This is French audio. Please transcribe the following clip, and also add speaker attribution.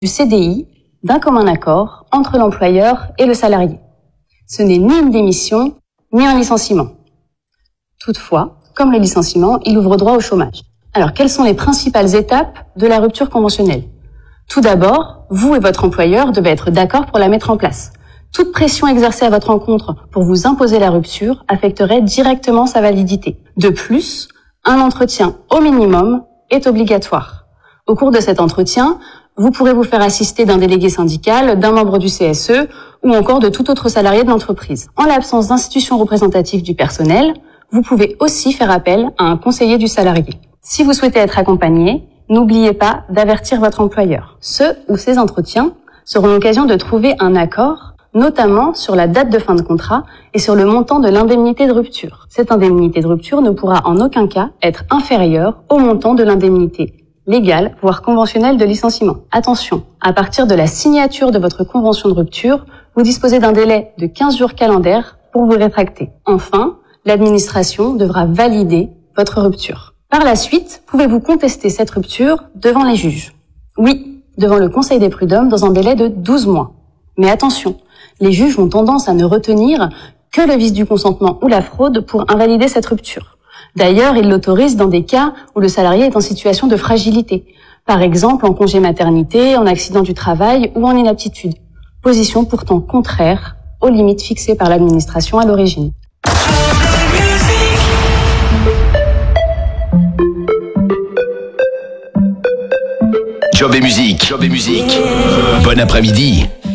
Speaker 1: du CDI d'un commun accord entre l'employeur et le salarié. Ce n'est ni une démission, ni un licenciement. Toutefois, comme le licenciement, il ouvre droit au chômage. Alors, quelles sont les principales étapes de la rupture conventionnelle ? Tout d'abord, vous et votre employeur devez être d'accord pour la mettre en place. Toute pression exercée à votre encontre pour vous imposer la rupture affecterait directement sa validité. De plus, un entretien au minimum est obligatoire. Au cours de cet entretien, vous pourrez vous faire assister d'un délégué syndical, d'un membre du CSE ou encore de tout autre salarié de l'entreprise. En l'absence d'institutions représentatives du personnel, vous pouvez aussi faire appel à un conseiller du salarié. Si vous souhaitez être accompagné, n'oubliez pas d'avertir votre employeur. Ce ou ces entretiens seront l'occasion de trouver un accord, notamment sur la date de fin de contrat et sur le montant de l'indemnité de rupture. Cette indemnité de rupture ne pourra en aucun cas être inférieure au montant de l'indemnité légale, voire conventionnelle de licenciement. Attention, à partir de la signature de votre convention de rupture, vous disposez d'un délai de 15 jours calendaires pour vous rétracter. Enfin, l'administration devra valider votre rupture. Par la suite, pouvez-vous contester cette rupture devant les juges ? Oui, devant le Conseil des prud'hommes dans un délai de 12 mois. Mais attention, les juges ont tendance à ne retenir que le vice du consentement ou la fraude pour invalider cette rupture. D'ailleurs, ils l'autorisent dans des cas où le salarié est en situation de fragilité. Par exemple, en congé maternité, en accident du travail ou en inaptitude. Position pourtant contraire aux limites fixées par l'administration à l'origine.
Speaker 2: Job et musique. Bon après-midi.